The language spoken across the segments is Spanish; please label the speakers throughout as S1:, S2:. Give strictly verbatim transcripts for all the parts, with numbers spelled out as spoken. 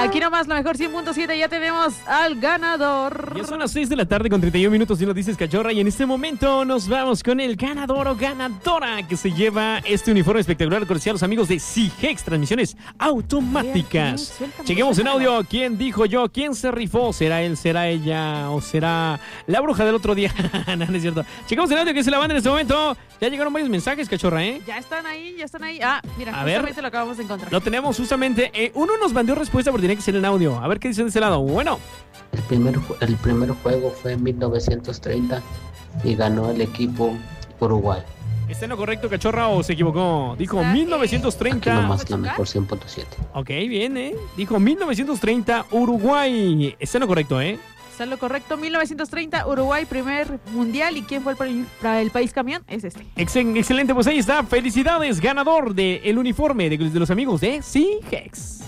S1: Aquí nomás la mejor cien punto siete, ya tenemos al ganador.
S2: Ya son las seis de la tarde con treinta y un minutos y nos dices cachorra. Y en este momento nos vamos con el ganador o ganadora que se lleva este uniforme espectacular cortesía a los amigos de Sigex Transmisiones Automáticas.
S1: Suéltame,
S2: Chequemos en
S1: suéltame.
S2: audio quién dijo yo, quién se rifó. ¿Será él, será ella o será la bruja del otro día? No, no es cierto. Chequemos en audio que se la banda en este momento. Ya llegaron varios mensajes, cachorra, ¿eh?
S1: Ya están ahí, ya están ahí. Ah, mira,
S2: A ver.
S1: justamente lo acabamos de encontrar.
S2: Lo tenemos justamente. Eh, uno nos mandó respuesta, pero tiene que ser en audio. A ver qué dicen de ese lado. Bueno.
S3: El primer, ju- el primer juego fue en mil novecientos treinta y ganó el equipo Uruguay.
S2: ¿Está en lo correcto, cachorra, o se equivocó? Dijo
S1: Está, eh,
S3: Aquí
S2: mil novecientos treinta.
S3: nomás la mejor cien punto siete.
S2: Ok, bien, ¿eh? Dijo mil novecientos treinta, Uruguay. Está en lo correcto, ¿eh?
S1: Está lo correcto, mil novecientos treinta, Uruguay, primer mundial. ¿Y quién fue el, pri- para el país campeón? Es este.
S2: Excel- excelente, pues ahí está. Felicidades, ganador del uniforme de, de los amigos de Sigex.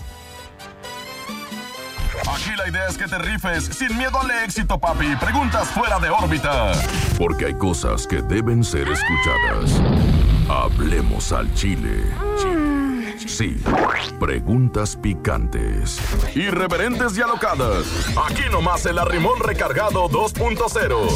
S4: Aquí la idea es que te rifes sin miedo al éxito, papi. Preguntas fuera de órbita. Porque hay cosas que deben ser escuchadas. Hablemos al chile. Sí, preguntas picantes, irreverentes y alocadas. Aquí nomás el Arrimón Recargado dos punto cero.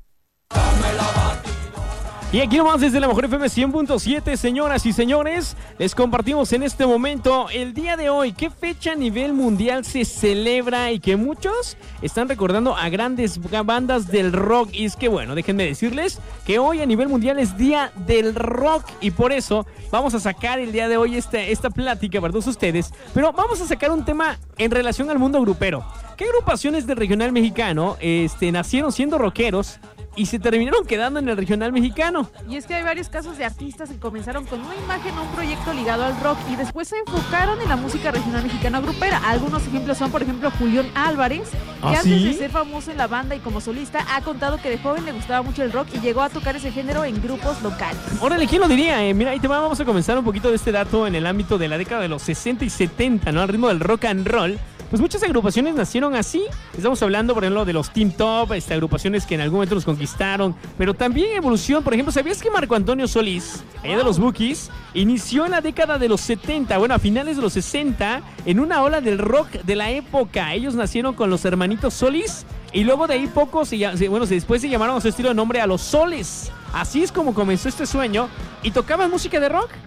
S2: Y aquí nomás desde la Mejor F M cien punto siete, señoras y señores, les compartimos en este momento, el día de hoy, qué fecha a nivel mundial se celebra y que muchos están recordando a grandes bandas del rock. Y es que bueno, déjenme decirles que hoy a nivel mundial es Día del Rock y por eso vamos a sacar el día de hoy esta, esta plática para todos ustedes, pero vamos a sacar un tema en relación al mundo grupero. ¿Qué agrupaciones del regional mexicano este, nacieron siendo rockeros y se terminaron quedando en el regional mexicano?
S1: Y es que hay varios casos de artistas que comenzaron con una imagen o un proyecto ligado al rock y después se enfocaron en la música regional mexicana grupera. Algunos ejemplos son, por ejemplo, Julián Álvarez, que
S2: ¿Ah,
S1: antes
S2: sí?
S1: de ser famoso en la banda y como solista, ha contado que de joven le gustaba mucho el rock y llegó a tocar ese género en grupos locales.
S2: Órale, ¿quién lo diría? Eh? Mira, ahí te va, vamos a comenzar un poquito de este dato en el ámbito de la década de los sesenta y setenta, ¿no? Al ritmo del rock and roll. Pues muchas agrupaciones nacieron así. Estamos hablando, por ejemplo, de los Team Top, este, agrupaciones que en algún momento los conquistaron, pero también evolución. Por ejemplo, ¿sabías que Marco Antonio Solís, allá de los Bookies, inició en la década de los setenta, bueno, a finales de los sesenta, en una ola del rock de la época? Ellos nacieron con los hermanitos Solís y luego de ahí poco, se, llam- se- bueno, se- después se llamaron a su estilo de nombre a los Soles. Así es como comenzó este sueño. ¿Y tocaban música de rock?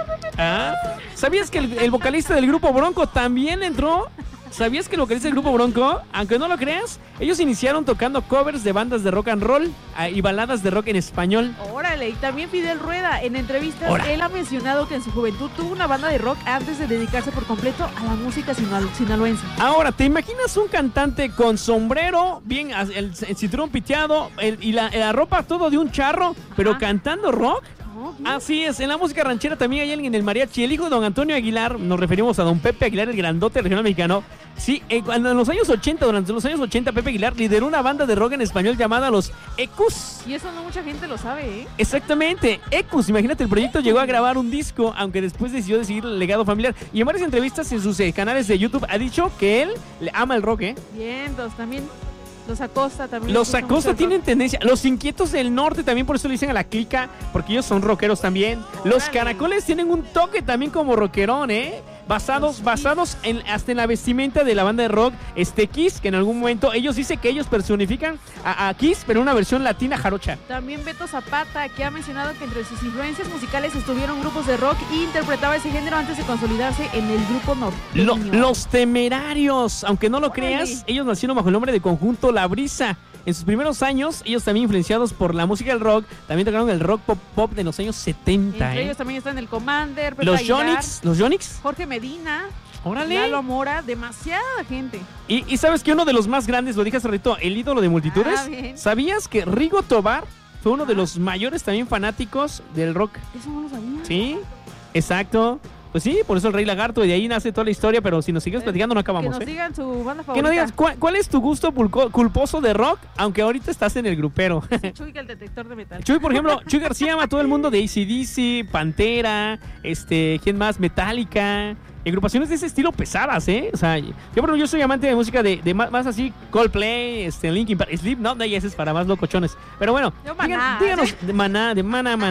S2: Ah, ¿sabías que el, el vocalista del grupo Bronco también entró? ¿Sabías que el vocalista del grupo Bronco, aunque no lo creas, ellos iniciaron tocando covers de bandas de rock and roll ah, y baladas de rock en español?
S1: Órale, y también Fidel Rueda, en entrevistas,
S2: Ora.
S1: él ha mencionado que en su juventud tuvo una banda de rock antes de dedicarse por completo a la música sinal- sinaloense.
S2: Ahora, ¿te imaginas un cantante con sombrero, bien, el, el cinturón piteado el- y la, la ropa todo de un charro, pero
S1: Ajá.
S2: cantando rock?
S1: ¿No?
S2: Así es, en la música ranchera también hay alguien en el mariachi. El hijo de don Antonio Aguilar, nos referimos a don Pepe Aguilar, el grandote regional mexicano. Sí, eh, cuando en los años ochenta, durante los años ochenta, Pepe Aguilar lideró una banda de rock en español llamada Los Ecus.
S1: Y eso no mucha gente lo sabe, ¿eh?
S2: Exactamente, Ecus, imagínate, el proyecto llegó a grabar un disco, aunque después decidió seguir el legado familiar. Y en varias entrevistas en sus eh, canales de YouTube ha dicho que él le ama el rock, ¿eh?
S1: Vientos, también los Acosta también.
S2: Los
S1: les gusta mucho
S2: Acosta
S1: el
S2: tienen
S1: rock.
S2: tendencia. Los Inquietos del Norte también, por eso le dicen a la clica, porque ellos son rockeros también. Los
S1: Órale.
S2: Caracoles tienen un toque también como rockerón, ¿eh? Basados,
S1: Los
S2: basados en, hasta en la vestimenta de la banda de rock este Kiss, que en algún momento ellos dicen que ellos personifican a, a Kiss, pero en una versión latina jarocha.
S1: También Beto Zapata, que ha mencionado que entre sus influencias musicales estuvieron grupos de rock y interpretaba ese género antes de consolidarse en el grupo
S2: Lo-
S1: norteño.
S2: los Temerarios, aunque no lo
S1: Órale.
S2: creas, ellos nacieron bajo el nombre de Conjunto La Brisa. En sus primeros años, ellos también influenciados por la música del rock, también tocaron el rock pop pop de los años setenta.
S1: Entre
S2: ¿eh?
S1: ellos también están el Commander, Pepe
S2: Los
S1: Aguilar,
S2: Yonix, los Yonix.
S1: Jorge Medina,
S2: Órale.
S1: Lalo Mora, demasiada gente.
S2: Y, y sabes que uno de los más grandes, lo dije hace ratito, el ídolo de multitudes.
S1: Ah, bien.
S2: ¿Sabías que Rigo Tobar fue uno de los mayores también fanáticos del rock?
S1: Eso no lo sabía.
S2: Sí, exacto. Pues sí, por eso el Rey Lagarto, y de ahí nace toda la historia, pero si nos sigues
S1: Eh,
S2: platicando no
S1: Que
S2: acabamos,
S1: nos
S2: ¿eh?
S1: digan su banda favorita.
S2: Que nos digas, ¿cuál, cuál es tu gusto pulco- culposo de rock? Aunque ahorita estás en el grupero.
S1: Chuy, que el detector de metal.
S2: Chuy, por ejemplo, Chuy García ama a todo el mundo de A C D C, Pantera, este, ¿quién más? Metallica. Agrupaciones de ese estilo pesadas, ¿eh? O sea, yo, por ejemplo, yo soy amante de música de, de más, más así, Coldplay, este, Linkin Park, Slipknot, no, y ese es para más locochones. Pero bueno,
S1: Yo
S2: digan-
S1: Maná.
S2: díganos, de Maná, de Maná, Maná.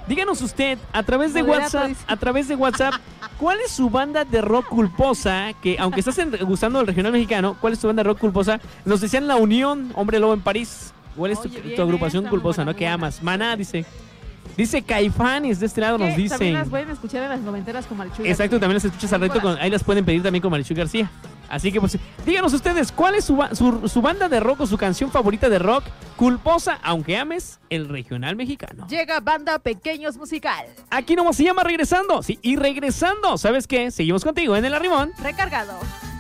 S2: Díganos usted, a través de
S1: Moderato,
S2: WhatsApp,
S1: dice.
S2: a través de WhatsApp, ¿cuál es su banda de rock culposa? Que aunque estás en- gustando del regional mexicano, ¿cuál es tu banda de rock culposa? Nos decían La Unión, Hombre Lobo en París. ¿Cuál es tu,
S1: Oye,
S2: tu
S1: bien,
S2: agrupación
S1: está muy
S2: culposa,
S1: buena,
S2: no?
S1: muy
S2: Que
S1: buena.
S2: amas. Maná, dice. Dice Caifanes, de este lado nos
S1: Que también las
S2: dicen.
S1: pueden escuchar en las noventeras con Marichuy.
S2: Exacto, también las escuchas al reto, con, ahí las pueden pedir también con Marichuy García. Así que pues, díganos ustedes, ¿cuál es su, ba- su, su banda de rock o su canción favorita de rock culposa, aunque ames el regional mexicano?
S1: Llega Banda Pequeños Musical.
S2: Aquí nomás se llama Regresando. Sí, y regresando, ¿sabes qué? Seguimos contigo en el Arrimón.
S1: Recargado.